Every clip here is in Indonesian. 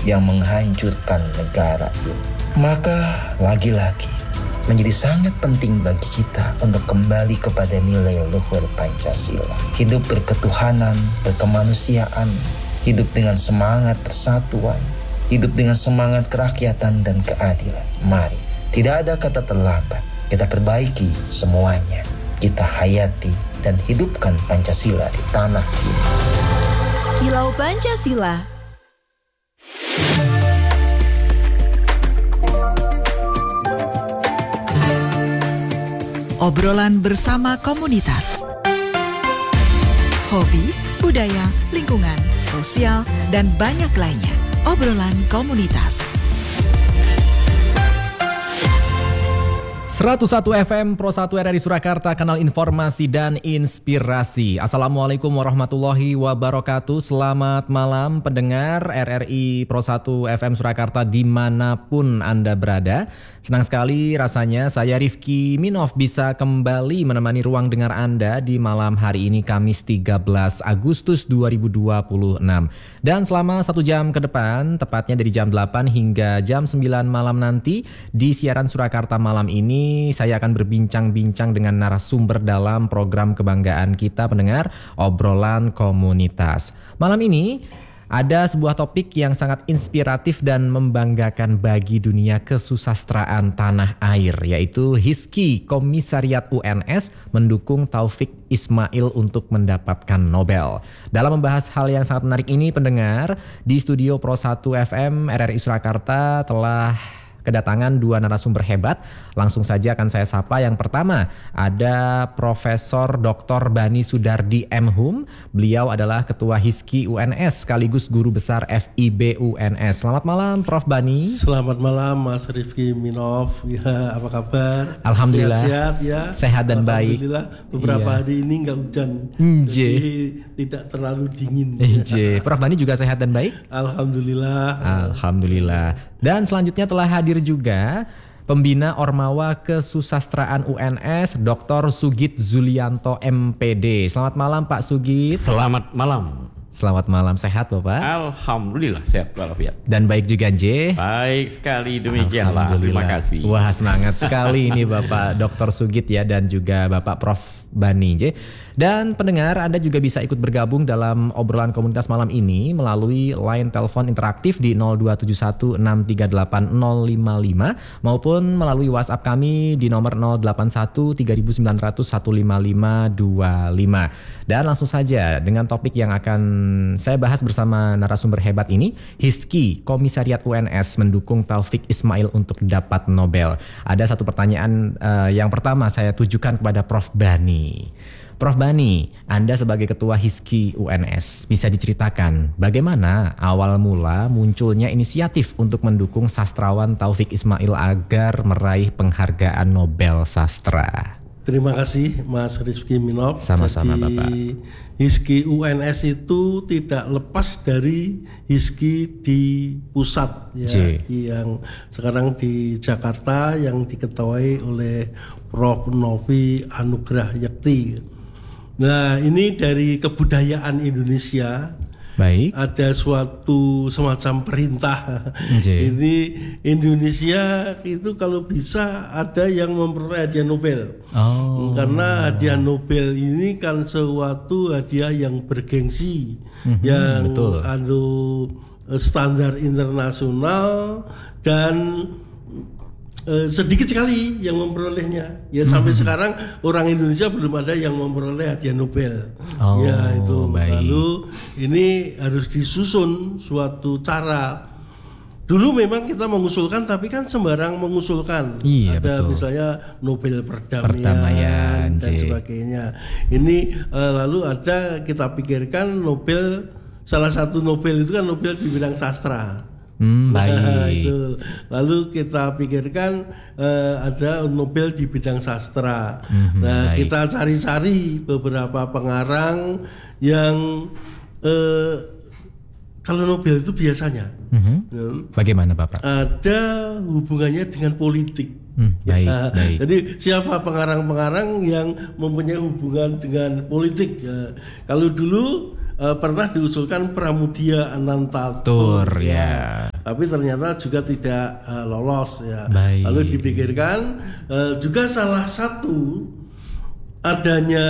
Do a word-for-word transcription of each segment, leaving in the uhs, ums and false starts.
yang menghancurkan negara ini. Maka lagi-lagi menjadi sangat penting bagi kita untuk kembali kepada nilai luhur Pancasila. Hidup berketuhanan, berkemanusiaan, hidup dengan semangat persatuan, hidup dengan semangat kerakyatan dan keadilan. Mari, tidak ada kata terlambat. Kita perbaiki semuanya. Kita hayati dan hidupkan Pancasila di tanah ini. Kilau Pancasila. Obrolan bersama komunitas. Hobi, budaya, lingkungan, sosial, dan banyak lainnya. Obrolan komunitas. seratus satu F M Pro satu R R I Surakarta, kanal informasi dan inspirasi. Assalamualaikum warahmatullahi wabarakatuh. Selamat malam pendengar R R I Pro satu F M Surakarta dimanapun Anda berada. Senang sekali rasanya saya Rifki Minov bisa kembali menemani ruang dengar Anda di malam hari ini Kamis tiga belas Agustus dua ribu dua puluh enam. Dan selama satu jam ke depan, tepatnya dari jam delapan hingga jam sembilan malam nanti, di siaran Surakarta malam ini saya akan berbincang-bincang dengan narasumber dalam program kebanggaan kita pendengar, Obrolan Komunitas. Malam ini ada sebuah topik yang sangat inspiratif dan membanggakan bagi dunia kesusastraan tanah air, yaitu Hizki Komisariat U N S mendukung Taufik Ismail untuk mendapatkan Nobel. Dalam membahas hal yang sangat menarik ini pendengar, di studio Pro satu F M R R I Surakarta telah kedatangan dua narasumber hebat. Langsung saja akan saya sapa. Yang pertama ada Profesor Doktor Bani Sudardi M Hum. Beliau adalah Ketua Hizki U N S sekaligus Guru Besar F I B U N S. Selamat malam Prof Bani. Selamat malam Mas Rifki Minov. Ya, apa kabar? Alhamdulillah. Sehat-sehat ya. Sehat dan baik. Alhamdulillah. Beberapa iya. hari ini nggak hujan. Nje. Jadi tidak terlalu dingin. Nje. Prof Bani juga sehat dan baik? Alhamdulillah. Alhamdulillah. Dan selanjutnya telah hadir juga Pembina Ormawa Kesusastraan U N S, Doktor Sugit Zulianto M P D. Selamat malam Pak Sugit. Selamat malam. Selamat malam, sehat Bapak? Alhamdulillah sehat walafiat. Dan baik juga Nje? Baik sekali, demikianlah. Terima kasih. Wah, semangat sekali ini Bapak Doktor Sugit ya, dan juga Bapak Prof Bani Nje. Dan pendengar, Anda juga bisa ikut bergabung dalam obrolan komunitas malam ini melalui line telepon interaktif di nol dua tujuh satu enam tiga delapan nol lima lima maupun melalui WhatsApp kami di nomor nol delapan satu tiga sembilan nol nol satu lima lima dua lima. Dan langsung saja dengan topik yang akan saya bahas bersama narasumber hebat ini, Hizki Komisariat U N S mendukung Taufik Ismail untuk dapat Nobel. Ada satu pertanyaan uh, yang pertama saya tujukan kepada Prof Bani. Prof Bani, Anda sebagai Ketua Hizki U N S, bisa diceritakan bagaimana awal mula munculnya inisiatif untuk mendukung sastrawan Taufik Ismail agar meraih penghargaan Nobel Sastra? Terima kasih Mas Rizky Minov. Sama-sama Jadi, Bapak. Hizki U N S itu tidak lepas dari Hizki di pusat ya, J. yang sekarang di Jakarta yang diketuai oleh Prof Novi Anugrah Yakti. Nah, ini dari kebudayaan Indonesia. Baik. Ada suatu semacam perintah. J. Ini Indonesia itu kalau bisa ada yang memperoleh hadiah Nobel. Oh. Karena hadiah Nobel ini kan suatu hadiah yang bergengsi, Mm-hmm, yang betul. anu standar internasional dan Uh, sedikit sekali yang memperolehnya. Ya sampai hmm. sekarang orang Indonesia belum ada yang memperoleh hadiah Nobel. Oh, ya itu. baik. Lalu ini harus disusun suatu cara. Dulu memang kita mengusulkan, tapi kan sembarang mengusulkan. Iya, ada betul. misalnya Nobel Perdamaian, Perdamaian dan J. sebagainya. Ini uh, lalu ada kita pikirkan Nobel, salah satu Nobel itu kan Nobel di bidang sastra. Hmm, baik. Nah, itu. Lalu kita pikirkan uh, ada Nobel di bidang sastra. Hmm, nah, baik. kita cari-cari beberapa pengarang yang uh, kalau Nobel itu biasanya Mm-hmm. ya, Bagaimana Bapak? ada hubungannya dengan politik. Hmm, baik, Ya, baik. Jadi siapa pengarang-pengarang yang mempunyai hubungan dengan politik? Ya, kalau dulu uh, pernah diusulkan Pramudia Anantatur. Tur ya. tapi ternyata juga tidak uh, lolos ya. Baik. Lalu dipikirkan uh, juga salah satu adanya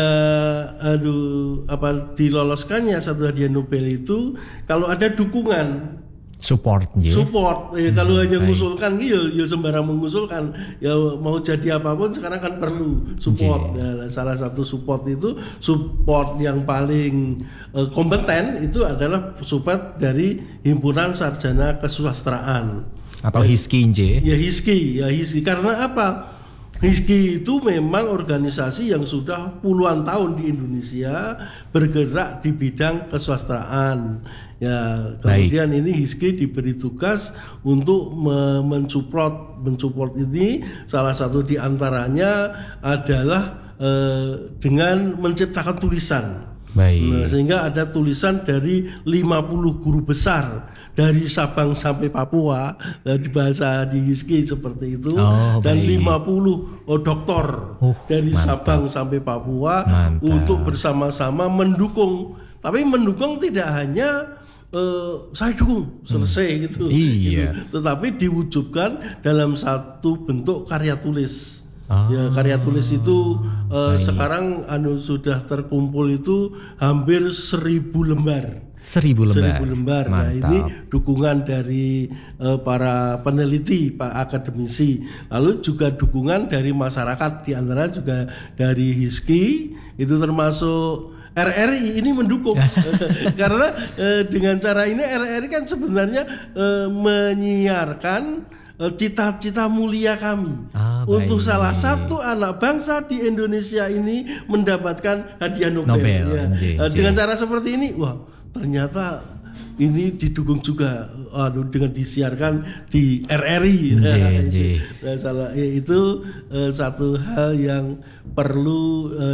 aduh apa diloloskannya satu hadiah Nobel itu kalau ada dukungan. Support, ya. Support, ya, Hmm, kalau hanya baik. mengusulkan, ya, ya sembarang mengusulkan, ya mau jadi apapun sekarang kan perlu support. Ya, salah satu support itu support yang paling uh, kompeten itu adalah support dari Himpunan Sarjana Kesusastraan Atau HISKI, J. Ya HISKI, ya HISKI karena apa? HISKI itu memang organisasi yang sudah puluhan tahun di Indonesia bergerak di bidang kesusastraan. Ya, kemudian Baik. ini HISKI diberi tugas untuk me- mensupport mensupport ini salah satu di antaranya adalah eh, dengan menciptakan tulisan. Baik. Nah, sehingga ada tulisan dari lima puluh guru besar dari Sabang sampai Papua, nah, di bahasa di HISKI seperti itu, oh, dan baik. lima puluh oh, doktor uh, dari mantap. Sabang sampai Papua Mantap. untuk bersama-sama mendukung. Tapi mendukung tidak hanya Uh, saya dukung selesai hmm. gitu, iya. gitu, tetapi diwujudkan dalam satu bentuk karya tulis. Oh, ya karya tulis itu uh, sekarang anu sudah terkumpul itu hampir seribu lembar. Seribu lembar. Seribu lembar. Nah ini dukungan dari uh, para peneliti, pak akademisi, lalu juga dukungan dari masyarakat, di antara juga dari HISKI itu termasuk. R R I ini mendukung karena eh, dengan cara ini R R I kan sebenarnya eh, menyiarkan eh, cita-cita mulia kami ah, untuk baik. salah satu anak bangsa di Indonesia ini mendapatkan hadiah Nobel, Nobel ya. J, J. Dengan cara seperti ini, wah ternyata ini didukung juga aduh, dengan disiarkan di R R I. J, nah, J. itu, nah, salah, ya, itu uh, satu hal yang perlu uh,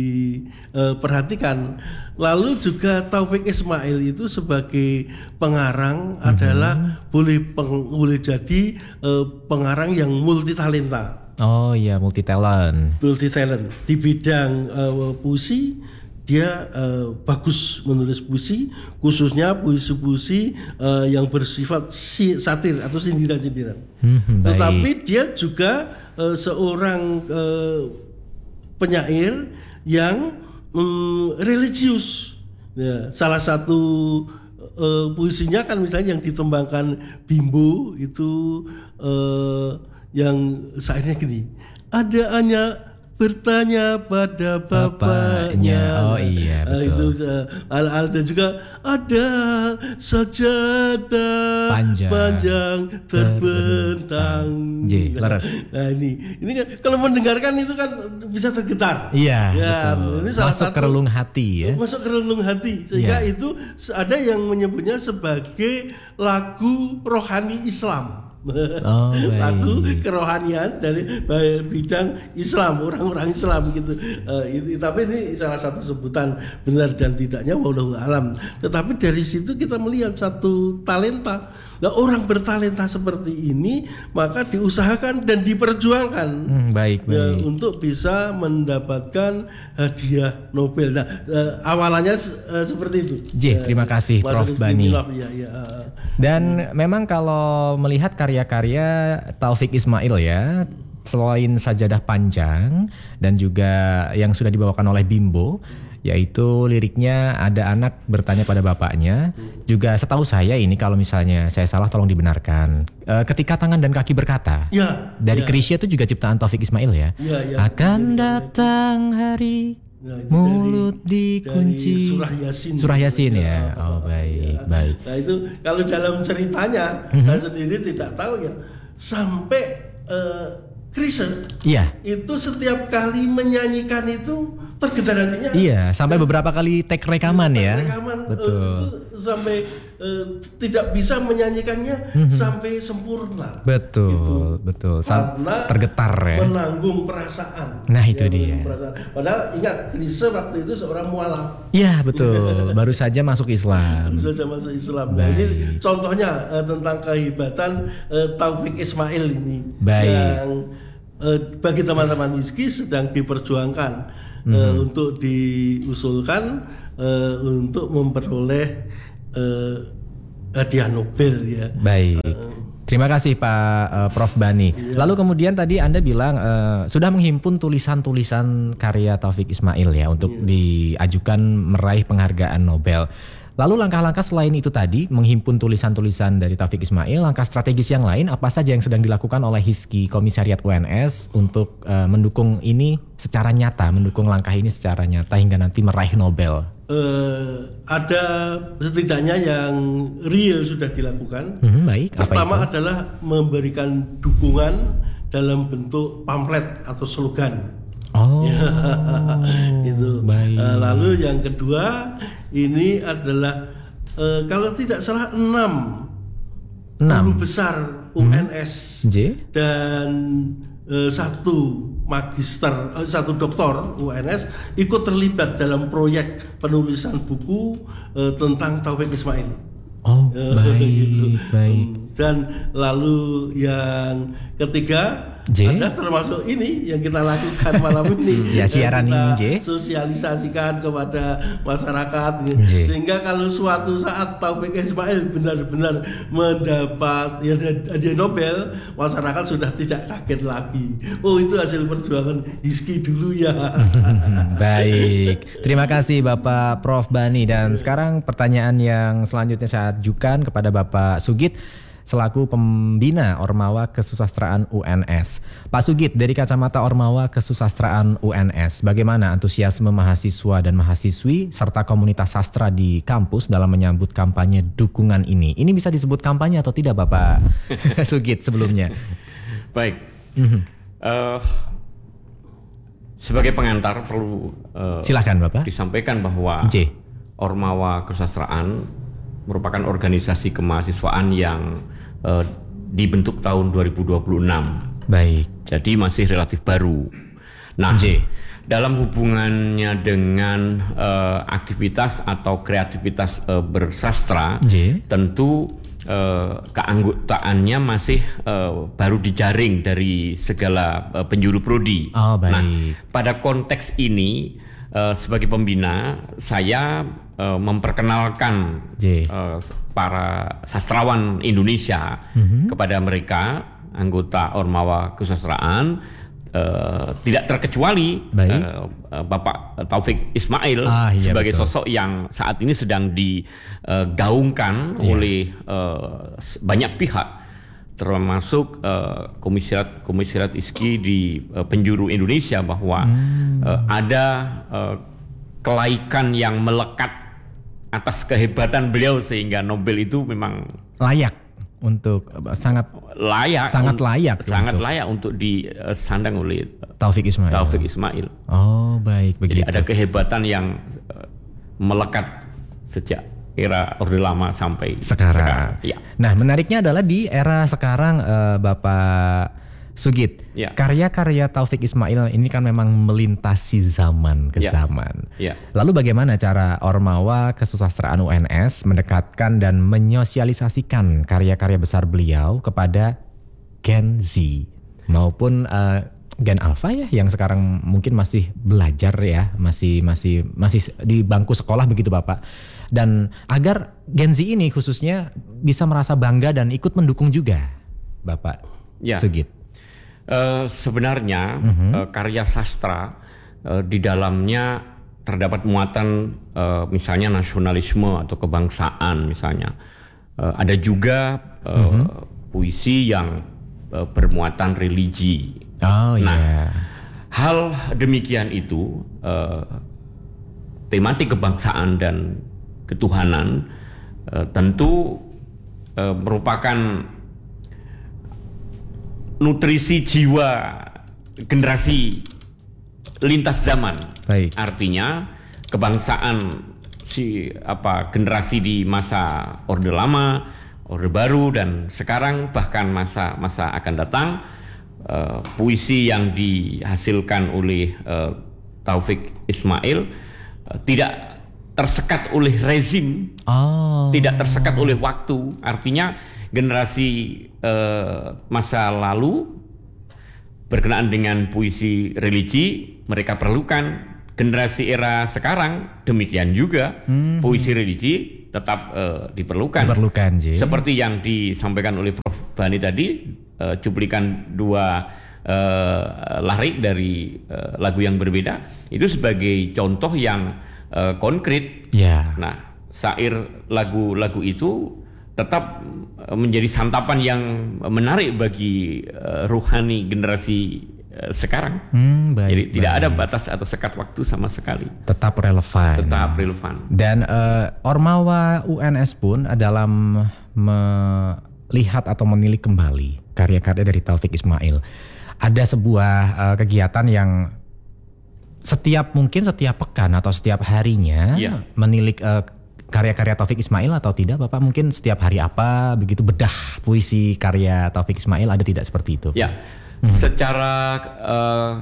diperhatikan. Uh, Lalu juga Taufik Ismail itu sebagai pengarang mm-hmm. adalah boleh peng, boleh jadi uh, pengarang yang multi talenta. Oh iya, multi talent. Multi talent di bidang uh, puisi. Dia uh, bagus menulis puisi, khususnya puisi-puisi uh, yang bersifat si, satir atau sindiran-sindiran. Hmm, Tetapi dia juga uh, seorang uh, penyair yang um, religius. Ya, salah satu uh, puisinya kan misalnya yang ditembangkan Bimbo itu uh, yang sairnya gini, ada hanya bertanya pada bapaknya. bapaknya. Oh iya betul. Uh, itu uh, ada juga ada sajadah panjang, panjang terbentang. J, leres. Nah ini ini kan kalau mendengarkan itu kan bisa tergetar. Iya ya, betul. Ini salah masuk satu, ke relung hati ya. Masuk ke relung hati sehingga ya. itu ada yang menyebutnya sebagai lagu rohani Islam. Oh, lagu kerohanian dari bidang Islam, orang-orang Islam gitu. Uh, itu, tapi ini salah satu sebutan benar dan tidaknya wallahu alam. Tetapi dari situ kita melihat satu talenta. Nah, orang bertalenta seperti ini maka diusahakan dan diperjuangkan hmm, baik, baik. Ya, untuk bisa mendapatkan hadiah Nobel. Nah, uh, awalannya uh, seperti itu. J, terima kasih Prof Bani. Ya, ya. Dan hmm. memang kalau melihat karya-karya Taufik Ismail ya, selain Sajadah Panjang dan juga yang sudah dibawakan oleh Bimbo, yaitu liriknya ada anak bertanya pada bapaknya. Juga setahu saya ini kalau misalnya saya salah tolong dibenarkan. E, ketika tangan dan kaki berkata. Ya, dari ya. Krisya itu juga ciptaan Taufik Ismail ya. Ya, ya. Akan datang hari nah, mulut dari, dikunci. Dari surah Yasin. Surah Yasin ya. Oh baik, ya. baik. Nah itu kalau dalam ceritanya mm-hmm. saya sendiri tidak tahu ya sampai uh, Krisya. Iya. Itu setiap kali menyanyikan itu tergetar hatinya. Iya, sampai beberapa kali take rekaman ya. Rekaman, betul. Uh, itu sampai uh, tidak bisa menyanyikannya mm-hmm. sampai sempurna. Betul, gitu. betul. Karena tergetar ya. Menanggung perasaan. Nah itu ya, dia. Perasaan. Padahal ingat, Krisya waktu itu seorang mualaf. Iya betul. Baru saja masuk Islam. Baru saja masuk Islam. Nah, ini contohnya uh, tentang kehebatan uh, Taufik Ismail ini. Baik. Yang uh, bagi teman-teman HISKI sedang diperjuangkan. Mm-hmm. Uh, untuk diusulkan uh, untuk memperoleh uh, hadiah Nobel ya. Baik. Terima kasih Pak uh, Prof Bani. Ya. Lalu kemudian tadi Anda bilang uh, sudah menghimpun tulisan-tulisan karya Taufik Ismail ya untuk ya. diajukan meraih penghargaan Nobel. Lalu langkah-langkah selain itu tadi, menghimpun tulisan-tulisan dari Taufik Ismail, langkah strategis yang lain apa saja yang sedang dilakukan oleh Hizki Komisariat U N S untuk uh, mendukung ini secara nyata, mendukung langkah ini secara nyata hingga nanti meraih Nobel? Uh, ada setidaknya yang real sudah dilakukan. Hmm, baik. Pertama apa itu? Adalah memberikan dukungan dalam bentuk pamflet atau slogan. Oh, ya, itu. Baik. Uh, lalu yang kedua ini adalah uh, kalau tidak salah enam guru besar U N S hmm. dan uh, satu magister, uh, satu doktor U N S ikut terlibat dalam proyek penulisan buku uh, tentang Taufik Ismail. Oh, uh, baik, gitu. baik. Dan lalu yang ketiga J? Ada termasuk ini yang kita lakukan malam ini. Ya, siaran ini J. Sosialisasikan kepada masyarakat J. Sehingga kalau suatu saat Taufik Ismail benar-benar mendapat ya, hadiah Nobel, masyarakat sudah tidak kaget lagi. Oh, itu hasil perjuangan Hizki dulu ya. Baik. Terima kasih Bapak Prof Bani. Dan sekarang pertanyaan yang selanjutnya saya ajukan kepada Bapak Sugit selaku pembina Ormawa Kesusastraan U N S. Pak Sugit, dari kacamata Ormawa Kesusastraan U N S, bagaimana antusiasme mahasiswa dan mahasiswi serta komunitas sastra di kampus dalam menyambut kampanye dukungan ini? Ini bisa disebut kampanye atau tidak, Bapak Sugit sebelumnya? Baik. Mm-hmm. Uh, sebagai pengantar perlu uh, silakan Bapak disampaikan bahwa J. Ormawa Kesusastraan merupakan organisasi kemahasiswaan yang uh, dibentuk tahun dua ribu dua puluh enam. Baik. Jadi masih relatif baru. Nah, J. dalam hubungannya dengan uh, aktivitas atau kreativitas uh, bersastra, J. tentu uh, keanggotaannya masih uh, baru dijaring dari segala uh, penjuru prodi. Oh, baik. Nah, pada konteks ini uh, sebagai pembina saya uh, memperkenalkan uh, para sastrawan Indonesia mm-hmm. kepada mereka anggota Ormawa Kesusastraan, uh, tidak terkecuali uh, uh, Bapak Taufik Ismail ah, iya, sebagai betul. sosok yang saat ini sedang digaungkan uh, iya. oleh uh, banyak pihak, termasuk uh, komisirat komisirat Hizki di uh, penjuru Indonesia, bahwa hmm. uh, ada uh, kelaikan yang melekat atas kehebatan beliau sehingga Nobel itu memang layak untuk sangat layak sangat layak sangat untuk, layak untuk disandang oleh Taufik Ismail. Taufik Ismail. Oh, baik begitu. Jadi ada kehebatan yang uh, melekat sejak era Orde Lama sampai sekarang. sekarang. Ya. Nah, menariknya adalah di era sekarang uh, Bapak Sugit, ya. karya-karya Taufik Ismail ini kan memang melintasi zaman ke ya. zaman. Ya. Lalu bagaimana cara Ormawa Kesusastraan U N S mendekatkan dan menyosialisasikan karya-karya besar beliau kepada Gen Z maupun uh, Gen Alpha ya, yang sekarang mungkin masih belajar ya, masih masih masih di bangku sekolah begitu Bapak. Dan agar Gen Z ini khususnya bisa merasa bangga dan ikut mendukung juga, Bapak ya. Sugit. Uh, sebenarnya uh-huh. uh, karya sastra uh, di dalamnya terdapat muatan uh, misalnya nasionalisme atau kebangsaan misalnya. Uh, ada juga uh, uh-huh. puisi yang uh, bermuatan religi. Oh, nah, yeah. hal demikian itu uh, tematik kebangsaan dan ketuhanan uh, tentu uh, merupakan nutrisi jiwa generasi lintas zaman. Baik. Artinya kebangsaan si apa generasi di masa Orde Lama, Orde Baru, dan sekarang bahkan masa masa akan datang. Uh, puisi yang dihasilkan oleh uh, Taufik Ismail uh, tidak tersekat oleh rezim, oh. tidak tersekat oleh waktu. Artinya generasi uh, masa lalu berkenaan dengan puisi religi mereka perlukan, generasi era sekarang demikian juga hmm. puisi religi tetap uh, diperlukan. Diperlukan, Ji. Seperti yang disampaikan oleh Prof Bani tadi, uh, cuplikan dua uh, larik dari uh, lagu yang berbeda itu sebagai contoh yang uh, konkret. Ya. Nah, syair lagu-lagu itu tetap uh, menjadi santapan yang menarik bagi uh, ruhani generasi sekarang. Hmm, baik, Jadi baik. tidak ada batas atau sekat waktu sama sekali. Tetap relevan. Tetap relevan. Dan uh, Ormawa U N S pun dalam melihat atau menilik kembali karya-karya dari Taufik Ismail, ada sebuah uh, kegiatan yang setiap mungkin setiap pekan atau setiap harinya ya. menilik uh, karya-karya Taufik Ismail atau tidak, Bapak? Mungkin setiap hari apa begitu bedah puisi karya Taufik Ismail, ada tidak seperti itu? Ya. Secara uh,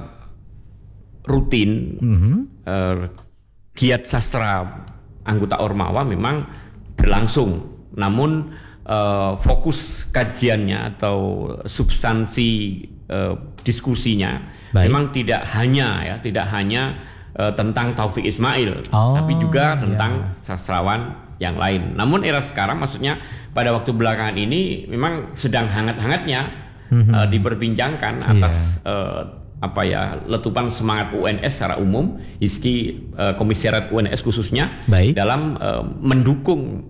rutin, mm-hmm. uh, giat sastra anggota Ormawa memang berlangsung, namun uh, fokus kajiannya atau substansi uh, diskusinya Baik. memang tidak hanya ya, tidak hanya uh, tentang Taufik Ismail, oh, tapi juga tentang ya. sastrawan yang lain. Namun era sekarang, maksudnya pada waktu belakangan ini memang sedang hangat-hangatnya Mm-hmm. Uh, diperbincangkan atas yeah. uh, apa ya letupan semangat U N S secara umum, Hizki uh, Komisariat U N S khususnya Baik. dalam uh, mendukung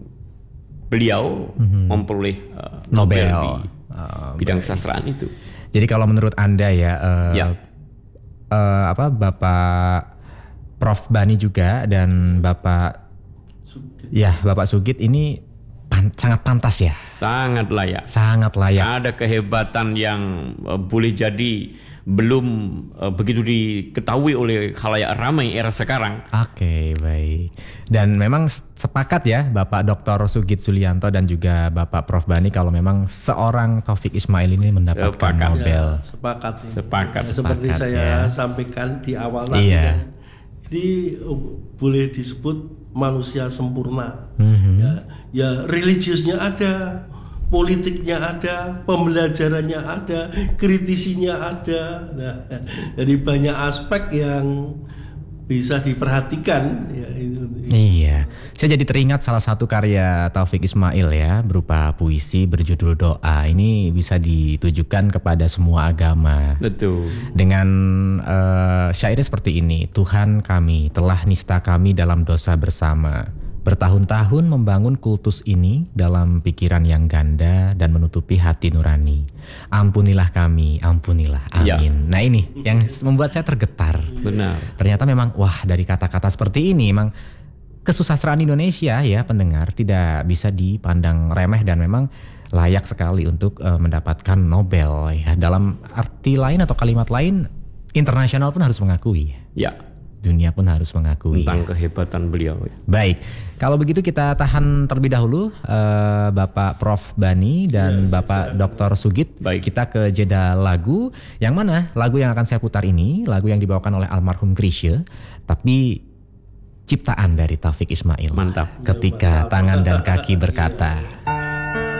beliau mm-hmm. memperoleh uh, Nobel, Nobel di uh, bidang kesastraan itu. Jadi kalau menurut Anda ya, uh, ya. Uh, apa Bapak Prof Bani juga dan Bapak Sugit. ya Bapak Sugit ini Pan, sangat pantas ya. Sangat layak. Sangat layak. Ada kehebatan yang uh, boleh jadi belum uh, begitu diketahui oleh khalayak ramai era sekarang. Oke, baik. Dan memang sepakat ya Bapak Doktor Sugit Sulianto dan juga Bapak Prof Bani kalau memang seorang Taufik Ismail ini mendapatkan sepakat. Nobel. Ya, sepakat. Ya. Sepakat. Ya, seperti sepakat, saya ya. sampaikan di awal tadi. Iya. Ini uh, boleh disebut manusia sempurna. Mm-hmm. Ya, ya religiusnya ada, politiknya ada, pembelajarannya ada, kritisinya ada. Nah, jadi banyak aspek yang bisa diperhatikan. Ya, itu. Iya, saya jadi teringat salah satu karya Taufik Ismail ya, berupa puisi berjudul Doa. Ini bisa ditujukan kepada semua agama. Betul. Dengan uh, syairnya seperti ini: Tuhan kami telah nista kami dalam dosa bersama. Bertahun-tahun membangun kultus ini dalam pikiran yang ganda dan menutupi hati nurani. Ampunilah kami, ampunilah, amin. Ya. Nah ini yang membuat saya tergetar. Benar. Ternyata memang wah dari kata-kata seperti ini memang kesusastraan Indonesia ya pendengar tidak bisa dipandang remeh dan memang layak sekali untuk uh, mendapatkan Nobel ya. Dalam arti lain atau kalimat lain, internasional pun harus mengakui. Ya. Dunia pun harus mengakui tentang ya. kehebatan beliau. Baik, kalau begitu kita tahan terlebih dahulu uh, Bapak Prof Bani dan ya, Bapak Doktor Sugit. Baik. Kita ke jeda lagu. Yang mana lagu yang akan saya putar ini lagu yang dibawakan oleh almarhum Chrisye, tapi ciptaan dari Taufik Ismail. Mantap. Ketika tangan dan kaki berkata.